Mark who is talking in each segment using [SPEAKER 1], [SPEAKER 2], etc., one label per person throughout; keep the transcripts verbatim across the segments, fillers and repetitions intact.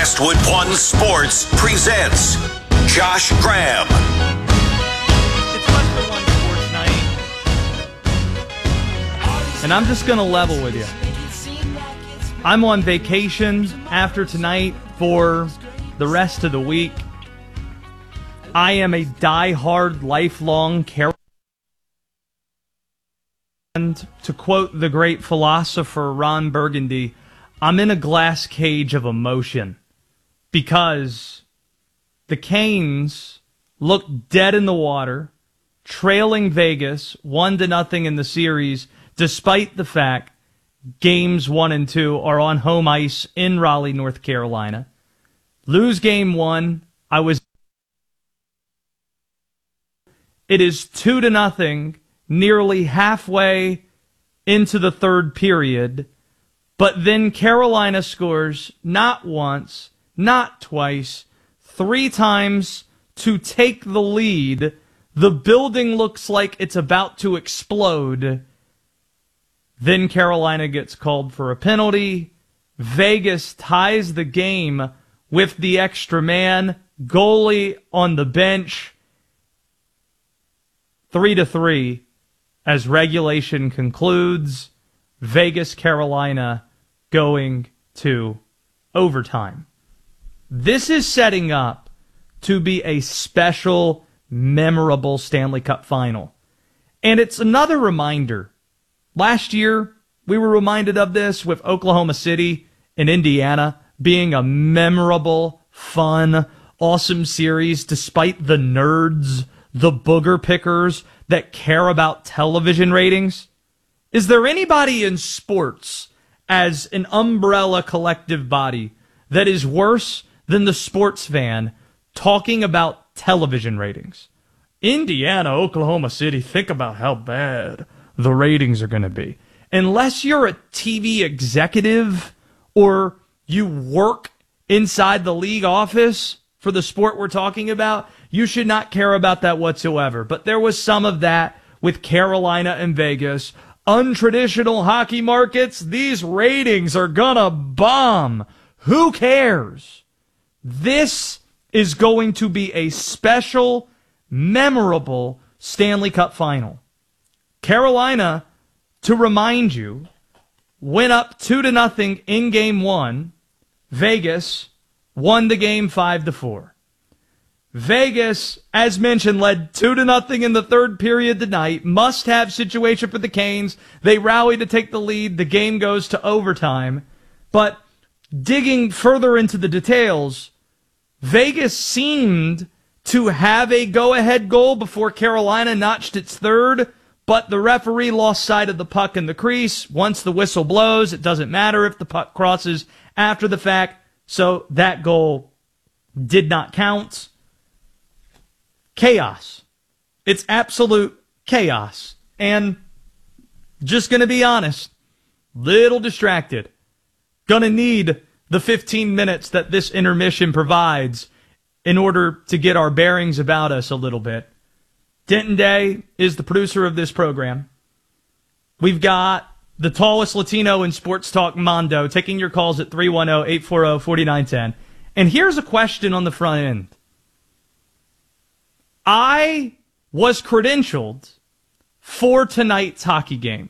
[SPEAKER 1] Westwood One Sports presents Josh Graham.
[SPEAKER 2] It's Westwood One Sports night, and I'm just going to level with you. I'm on vacation after tonight for the rest of the week. I am a die-hard, lifelong Carolina. And to quote the great philosopher Ron Burgundy, I'm in a glass cage of emotion because the Canes look dead in the water, trailing Vegas one to nothing in the series, despite the fact games one and two are on home ice in Raleigh, North Carolina. Lose game one. I was. It is two to nothing, nearly halfway into the third period. But then Carolina scores not once, not twice, three times to take the lead. The building looks like it's about to explode. Then Carolina gets called for a penalty. Vegas ties the game with the extra man, goalie on the bench. Three to three as regulation concludes. Vegas, Carolina going to overtime. This is setting up to be a special, memorable Stanley Cup final. And it's another reminder. Last year, we were reminded of this with Oklahoma City and Indiana being a memorable, fun, awesome series despite the nerds, the booger pickers that care about television ratings. Is there anybody in sports as an umbrella collective body that is worse than the sports fan talking about television ratings? Indiana, Oklahoma City, think about how bad the ratings are going to be. Unless you're a T V executive or you work inside the league office for the sport we're talking about, you should not care about that whatsoever. But there was some of that with Carolina and Vegas. Untraditional hockey markets, these ratings are gonna bomb. Who cares? This is going to be a special, memorable Stanley Cup final. Carolina, to remind you, went up two to nothing in game one. Vegas won the game five to four. Vegas, as mentioned, led two to nothing in the third period tonight. Must-have situation for the Canes. They rally to take the lead. The game goes to overtime. But digging further into the details, Vegas seemed to have a go-ahead goal before Carolina notched its third, but the referee lost sight of the puck in the crease. Once the whistle blows, it doesn't matter if the puck crosses after the fact, so that goal did not count. Chaos. It's absolute chaos. And just going to be honest, little distracted. Going to need the fifteen minutes that this intermission provides in order to get our bearings about us a little bit. Denton Day is the producer of this program. We've got the tallest Latino in sports talk, Mondo, taking your calls at three one zero, eight four zero, four nine one zero. And here's a question on the front end. I was credentialed for tonight's hockey game.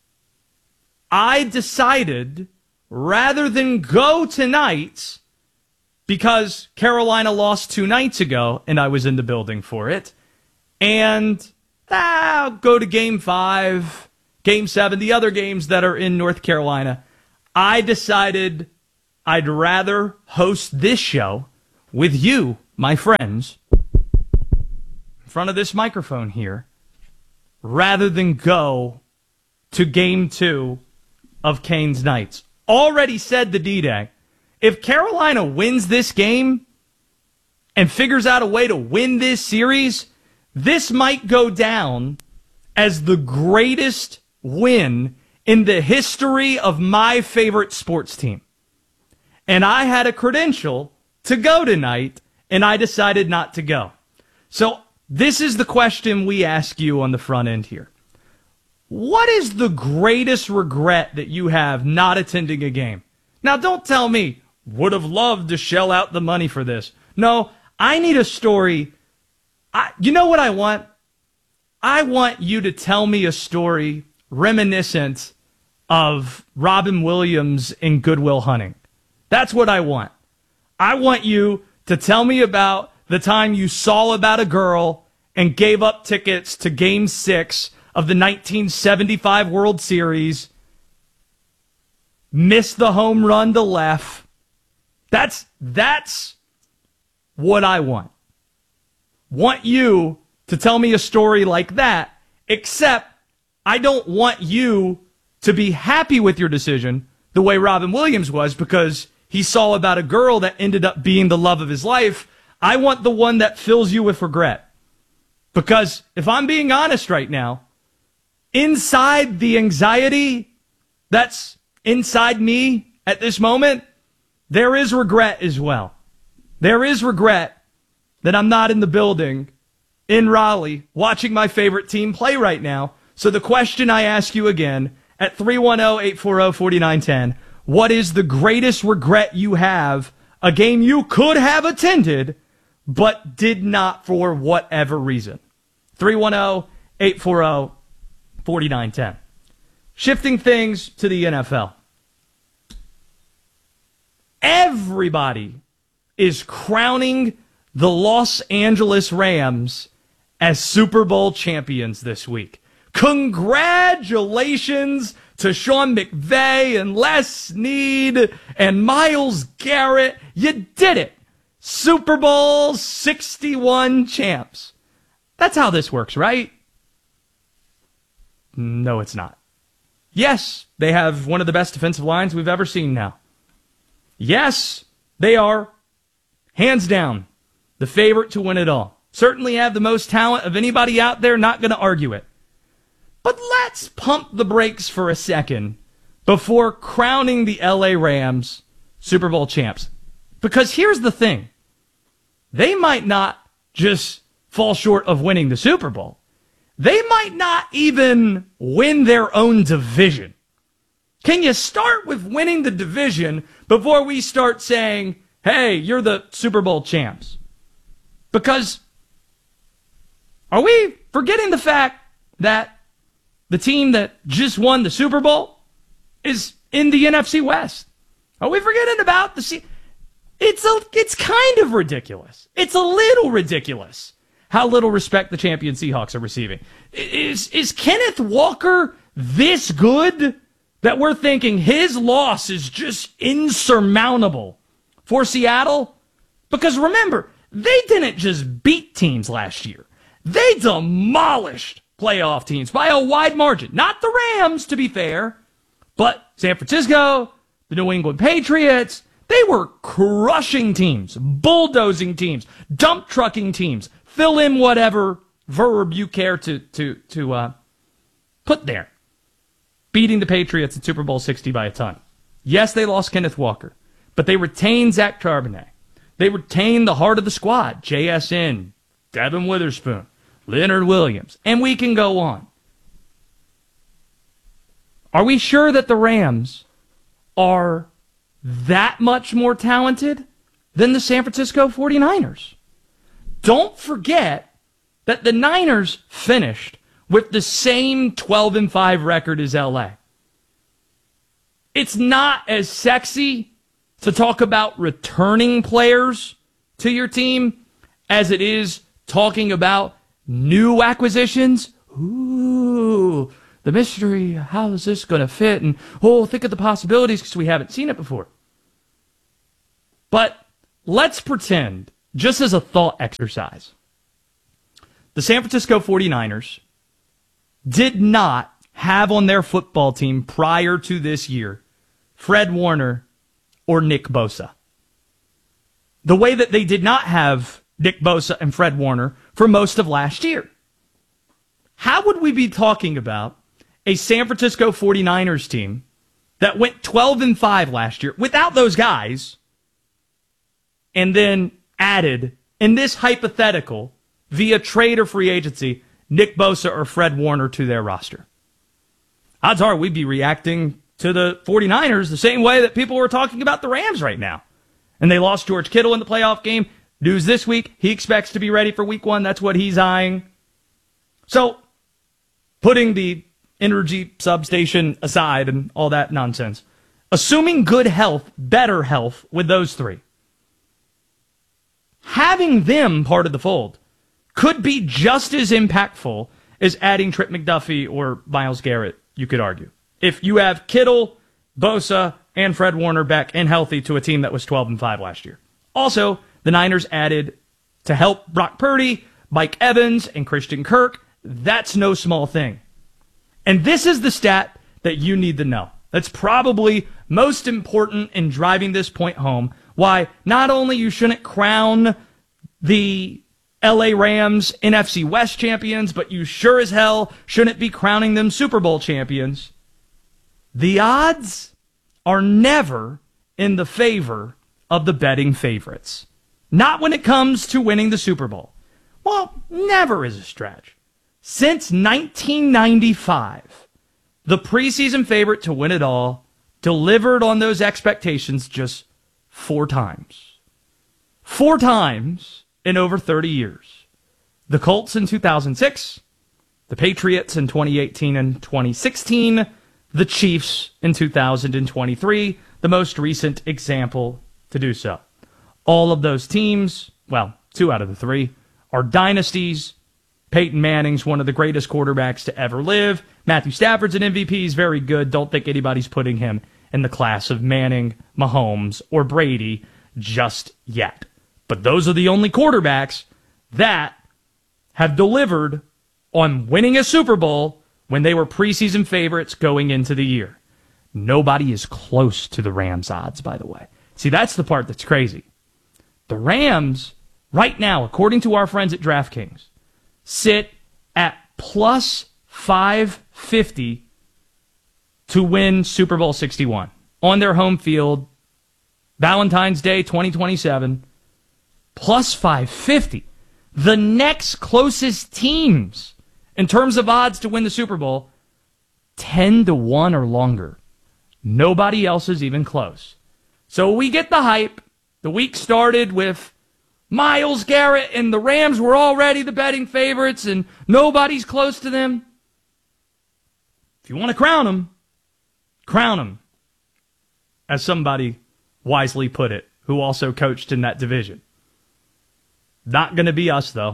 [SPEAKER 2] I decided, rather than go tonight, because Carolina lost two nights ago, and I was in the building for it, and ah, I'll go to game five, game seven, the other games that are in North Carolina. I decided I'd rather host this show with you, my friends, in front of this microphone here, rather than go to game two of Canes Knights. Already said the D-Day. If Carolina wins this game and figures out a way to win this series, this might go down as the greatest win in the history of my favorite sports team. And I had a credential to go tonight, and I decided not to go. So this is the question we ask you on the front end here. What is the greatest regret that you have not attending a game? Now, don't tell me, would have loved to shell out the money for this. No, I need a story. I, you know what I want? I want you to tell me a story reminiscent of Robin Williams in Good Will Hunting. That's what I want. I want you to tell me about the time you saw about a girl and gave up tickets to Game six of the nineteen seventy-five World Series, missed the home run to left. That's, that's what I want. Want you to tell me a story like that, except I don't want you to be happy with your decision the way Robin Williams was because he saw about a girl that ended up being the love of his life. I want the one that fills you with regret. Because if I'm being honest right now, inside the anxiety that's inside me at this moment, there is regret as well. There is regret that I'm not in the building in Raleigh watching my favorite team play right now. So the question I ask you again at three one zero, eight four zero, four nine one zero, what is the greatest regret you have, a game you could have attended but did not for whatever reason? three one zero, eight four zero, four nine one zero. Shifting things to the N F L. Everybody is crowning the Los Angeles Rams as Super Bowl champions this week. Congratulations to Sean McVay and Les Snead and Myles Garrett. You did it. Super Bowl sixty-one champs. That's how this works, right? No, it's not. Yes, they have one of the best defensive lines we've ever seen now. Yes, they are, hands down, the favorite to win it all. Certainly have the most talent of anybody out there, not going to argue it. But let's pump the brakes for a second before crowning the L A Rams Super Bowl champs. Because here's the thing. They might not just fall short of winning the Super Bowl. They might not even win their own division. Can you start with winning the division before we start saying, hey, you're the Super Bowl champs? Because are we forgetting the fact that the team that just won the Super Bowl is in the N F C West? Are we forgetting about the C? It's a, it's kind of ridiculous. It's a little ridiculous how little respect the champion Seahawks are receiving. Is, is Kenneth Walker this good that we're thinking his loss is just insurmountable for Seattle? Because remember, they didn't just beat teams last year. They demolished playoff teams by a wide margin. Not the Rams, to be fair, but San Francisco, the New England Patriots. They were crushing teams, bulldozing teams, dump trucking teams. Fill in whatever verb you care to to to uh, put there. Beating the Patriots in Super Bowl sixty by a ton. Yes, they lost Kenneth Walker, but they retained Zach Charbonnet. They retained the heart of the squad, J S N, Devin Witherspoon, Leonard Williams, and we can go on. Are we sure that the Rams are that much more talented than the San Francisco forty-niners? Don't forget that the Niners finished with the same twelve and five record as L A. It's not as sexy to talk about returning players to your team as it is talking about new acquisitions. Ooh, the mystery, how is this going to fit? And, oh, think of the possibilities because we haven't seen it before. But let's pretend, just as a thought exercise, the San Francisco forty-niners did not have on their football team prior to this year Fred Warner or Nick Bosa. The way that they did not have Nick Bosa and Fred Warner for most of last year. How would we be talking about a San Francisco forty-niners team that went twelve and five last year without those guys and then added, in this hypothetical, via trade or free agency, Nick Bosa or Fred Warner to their roster? Odds are we'd be reacting to the forty-niners the same way that people were talking about the Rams right now. And they lost George Kittle in the playoff game. News this week, he expects to be ready for week one. That's what he's eyeing. So, putting the energy substation aside and all that nonsense, assuming good health, better health with those three, having them part of the fold could be just as impactful as adding Trent McDuffie or Myles Garrett, you could argue. If you have Kittle, Bosa, and Fred Warner back and healthy to a team that was twelve and five last year. Also, the Niners added to help Brock Purdy, Mike Evans, and Christian Kirk. That's no small thing. And this is the stat that you need to know. That's probably most important in driving this point home. Why not only you shouldn't crown the L A Rams N F C West champions, but you sure as hell shouldn't be crowning them Super Bowl champions. The odds are never in the favor of the betting favorites. Not when it comes to winning the Super Bowl. Well, never is a stretch. Since nineteen ninety-five, the preseason favorite to win it all delivered on those expectations just four times. Four times in over thirty years. The Colts in two thousand six, the Patriots in twenty eighteen and twenty sixteen, the Chiefs in two thousand twenty-three, the most recent example to do so. All of those teams, well, two out of the three, are dynasties. Peyton Manning's one of the greatest quarterbacks to ever live. Matthew Stafford's an M V P. He's very good. Don't think anybody's putting him in the class of Manning, Mahomes, or Brady just yet. But those are the only quarterbacks that have delivered on winning a Super Bowl when they were preseason favorites going into the year. Nobody is close to the Rams' odds, by the way. See, that's the part that's crazy. The Rams, right now, according to our friends at DraftKings, sit at plus five fifty to win Super Bowl sixty-one on their home field, Valentine's Day twenty twenty-seven, plus five fifty. The next closest teams in terms of odds to win the Super Bowl, ten to one or longer. Nobody else is even close. So we get the hype. The week started with Myles Garrett, and the Rams were already the betting favorites, and nobody's close to them. If you want to crown them, crown them, as somebody wisely put it, who also coached in that division. Not going to be us, though.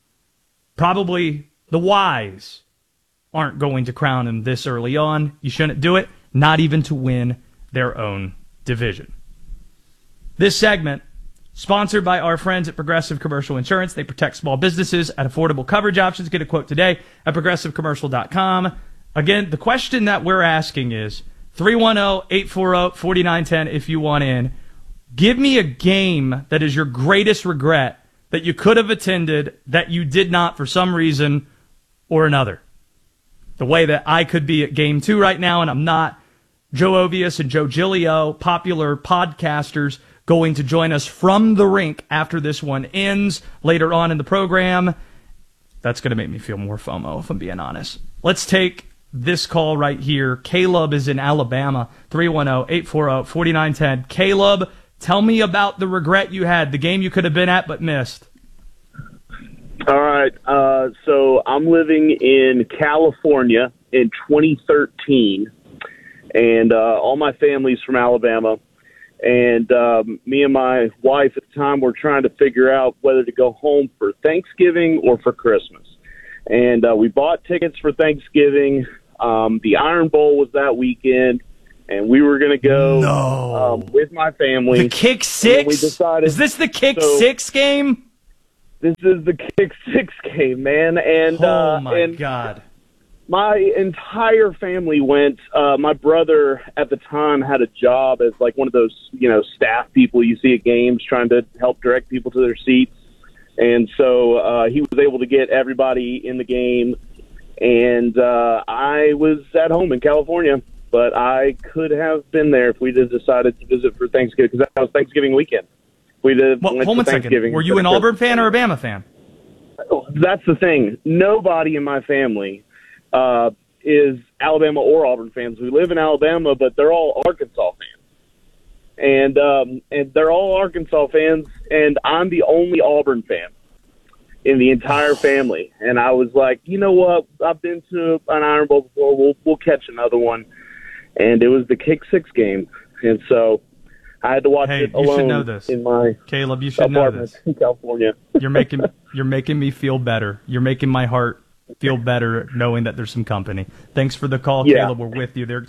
[SPEAKER 2] Probably the wise aren't going to crown him this early on. You shouldn't do it, not even to win their own division. This segment, sponsored by our friends at Progressive Commercial Insurance. They protect small businesses at affordable coverage options. Get a quote today at progressive commercial dot com. Again, the question that we're asking is three one zero, eight four zero, four nine one zero if you want in. Give me a game that is your greatest regret that you could have attended that you did not for some reason or another. The way that I could be at game two right now and I'm not. Joe Ovius and Joe Giglio, popular podcasters, going to join us from the rink after this one ends later on in the program. That's going to make me feel more FOMO, if I'm being honest. Let's take this call right here. Caleb is in Alabama, three one zero, eight four zero, four nine one zero. Caleb, tell me about the regret you had, the game you could have been at but missed.
[SPEAKER 3] All right, uh, so I'm living in California in twenty thirteen, and uh, all my family's from Alabama. And um, me and my wife at the time were trying to figure out whether to go home for Thanksgiving or for Christmas. And uh, we bought tickets for Thanksgiving. Um, the Iron Bowl was that weekend, and we were going to go
[SPEAKER 2] no.
[SPEAKER 3] um, with my family.
[SPEAKER 2] The Kick Six?
[SPEAKER 3] We decided,
[SPEAKER 2] is this the Kick
[SPEAKER 3] so,
[SPEAKER 2] Six game?
[SPEAKER 3] This is the Kick Six game, man. And
[SPEAKER 2] oh,
[SPEAKER 3] uh,
[SPEAKER 2] my
[SPEAKER 3] and,
[SPEAKER 2] God.
[SPEAKER 3] My entire family went. Uh, my brother at the time had a job as like one of those, you know, staff people you see at games trying to help direct people to their seats. And so uh, he was able to get everybody in the game. And uh, I was at home in California, but I could have been there if we just decided to visit for Thanksgiving, because that was Thanksgiving weekend. We did.
[SPEAKER 2] Well, hold on a second. Were you an Auburn fan or a Bama fan?
[SPEAKER 3] That's the thing. Nobody in my family Uh, is Alabama or Auburn fans. We live in Alabama, but they're all Arkansas fans. and um, and they're all Arkansas fans, and I'm the only Auburn fan in the entire family. And I was like, you know what? I've been to an Iron Bowl before. We'll we'll catch another one. And it was the Kick Six game, and so I had to watch
[SPEAKER 2] Hey,
[SPEAKER 3] it
[SPEAKER 2] you should
[SPEAKER 3] alone
[SPEAKER 2] know this.
[SPEAKER 3] in my
[SPEAKER 2] Caleb, you should know
[SPEAKER 3] apartment
[SPEAKER 2] this.
[SPEAKER 3] in California.
[SPEAKER 2] You're making you're making me feel better. You're making my heart feel better knowing that there's some company. Thanks for the call,
[SPEAKER 3] Yeah.
[SPEAKER 2] Caleb. We're with you there.